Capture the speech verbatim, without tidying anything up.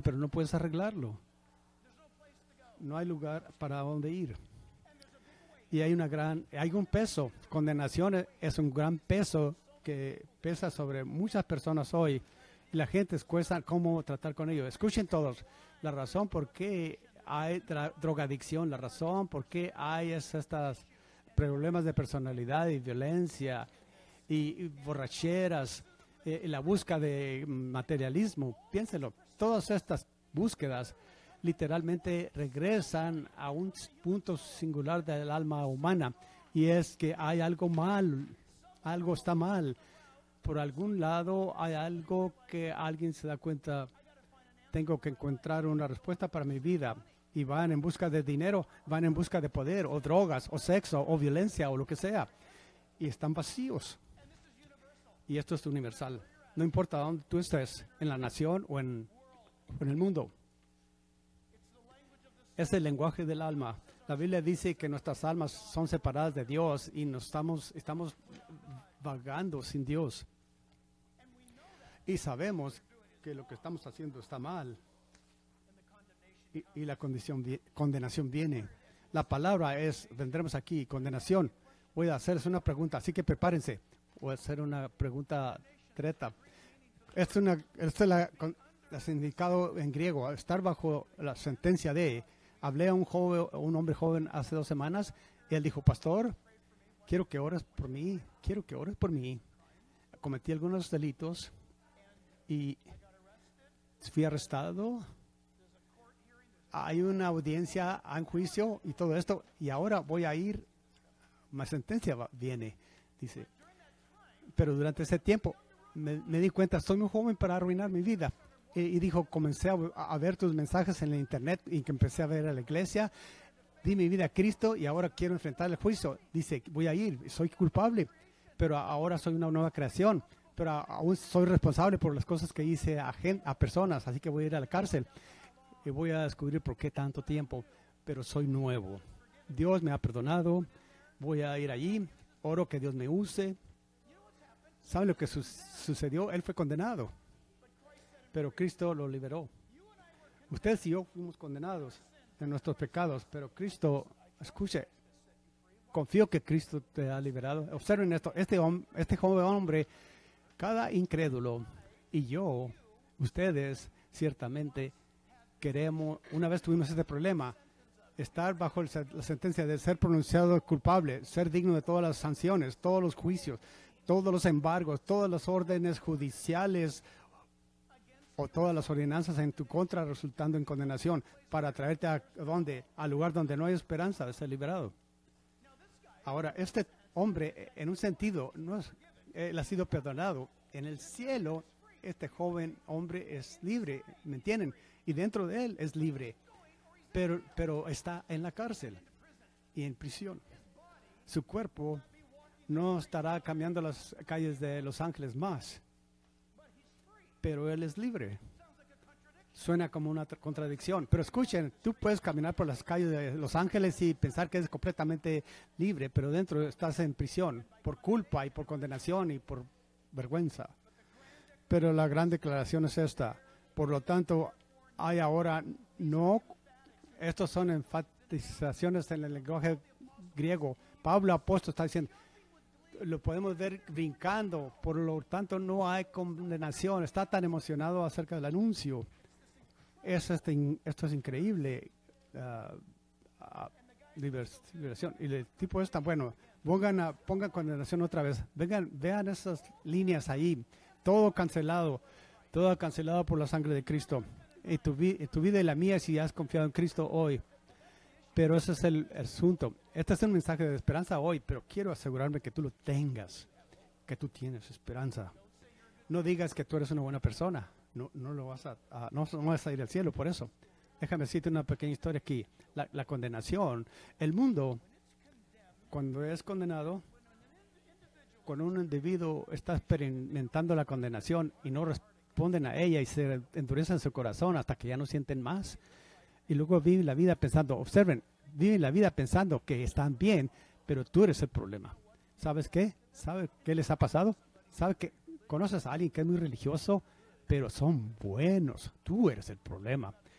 pero no puedes arreglarlo. No hay lugar para dónde ir. Y hay una gran, hay un peso. Condenación es un gran peso que pesa sobre muchas personas hoy. Y la gente escucha cómo tratar con ellos. Escuchen todos. La razón por qué hay drogadicción, la razón por qué hay estos problemas de personalidad y violencia y, y borracheras, eh, y la búsqueda de materialismo. Piénselo, todas estas búsquedas literalmente regresan a un punto singular del alma humana, y es que hay algo mal, algo está mal. Por algún lado hay algo que alguien se da cuenta, tengo que encontrar una respuesta para mi vida, y van en busca de dinero, van en busca de poder, o drogas, o sexo, o violencia, o lo que sea, y están vacíos. Y esto es universal. No importa dónde tú estés, en la nación o en, o en el mundo. Es el lenguaje del alma. La Biblia dice que nuestras almas son separadas de Dios y nos estamos, estamos vagando sin Dios. Y sabemos que lo que estamos haciendo está mal. Y, y la condición, condenación viene. La palabra es, vendremos aquí, condenación. Voy a hacerles una pregunta, así que prepárense. Voy a hacer una pregunta treta. Esto es, una, esto es la, el significado en griego, estar bajo la sentencia de. Hablé a un joven, un hombre joven hace dos semanas, y él dijo, pastor, quiero que ores por mí, quiero que ores por mí. Cometí algunos delitos y fui arrestado. Hay una audiencia, hay un juicio y todo esto, y ahora voy a ir, mi sentencia va, viene, dice. Pero durante ese tiempo me, me di cuenta, soy muy joven para arruinar mi vida. Y, y dijo, comencé a, a ver tus mensajes en la internet, y que empecé a ver a la iglesia, di mi vida a Cristo y ahora quiero enfrentar el juicio. Dice, voy a ir, soy culpable, pero ahora soy una nueva creación, pero aún soy responsable por las cosas que hice a, gente, a personas, así que voy a ir a la cárcel y voy a descubrir por qué tanto tiempo, pero soy nuevo. Dios me ha perdonado, voy a ir allí, oro que Dios me use. ¿Saben lo que su sucedió? Él fue condenado, pero Cristo lo liberó. Ustedes y yo fuimos condenados en nuestros pecados, pero Cristo, escuche, confío que Cristo te ha liberado. Observen esto, este, este joven hombre, cada incrédulo, y yo, ustedes, ciertamente, queremos, una vez tuvimos este problema, estar bajo el, la sentencia de ser pronunciado culpable, ser digno de todas las sanciones, todos los juicios, todos los embargos, todas las órdenes judiciales, o todas las ordenanzas en tu contra resultando en condenación, para traerte a donde, al lugar donde no hay esperanza de ser liberado. Ahora, este hombre, en un sentido, no es, él ha sido perdonado. En el cielo, este joven hombre es libre, ¿me entienden? Y dentro de él es libre, pero, pero está en la cárcel y en prisión. Su cuerpo no estará cambiando las calles de Los Ángeles más, pero él es libre. Suena como una contradicción, pero escuchen, tú puedes caminar por las calles de Los Ángeles y pensar que es completamente libre, pero dentro estás en prisión por culpa y por condenación y por vergüenza. Pero la gran declaración es esta. Por lo tanto, hay ahora no, estos son enfatizaciones en el lenguaje griego. Pablo apóstol está diciendo, lo podemos ver brincando, por lo tanto no hay condenación. Está tan emocionado acerca del anuncio. Es este, esto es increíble. Uh, uh, liberación. Y el tipo es tan bueno. Pongan, a, pongan condenación otra vez. Vengan, vean esas líneas ahí. Todo cancelado. Todo cancelado por la sangre de Cristo. Y tu, vi, tu vida y la mía si has confiado en Cristo hoy. Pero ese es el, el asunto. Este es un mensaje de esperanza hoy, pero quiero asegurarme que tú lo tengas, que tú tienes esperanza. No digas que tú eres una buena persona. No, no lo vas a, a no, no vas a ir al cielo por eso. Déjame decirte una pequeña historia aquí. La, la condenación. El mundo, cuando es condenado, cuando un individuo está experimentando la condenación y no responden a ella y se endurecen su corazón hasta que ya no sienten más, y luego viven la vida pensando, observen, viven la vida pensando que están bien, pero tú eres el problema. ¿Sabes qué? ¿Sabes qué les ha pasado? ¿Sabes que conoces a alguien que es muy religioso, pero son buenos. Tú eres el problema.